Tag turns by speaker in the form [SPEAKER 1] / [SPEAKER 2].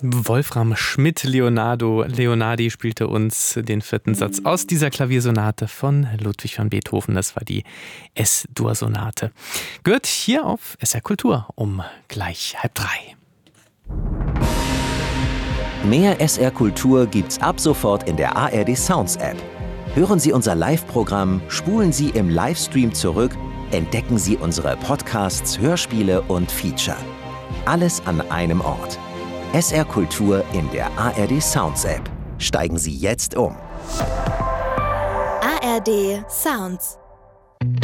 [SPEAKER 1] Wolfram Schmidt-Leonardi spielte uns den 4. Satz aus dieser Klaviersonate von Ludwig van Beethoven. Das war die S-Dur-Sonate. Gehört hier auf SR Kultur um gleich 2:30.
[SPEAKER 2] Mehr SR Kultur gibt's ab sofort in der ARD Sounds App. Hören Sie unser Live-Programm, spulen Sie im Livestream zurück, entdecken Sie unsere Podcasts, Hörspiele und Feature. Alles an einem Ort. SR Kultur in der ARD Sounds App. Steigen Sie jetzt um.
[SPEAKER 3] ARD Sounds.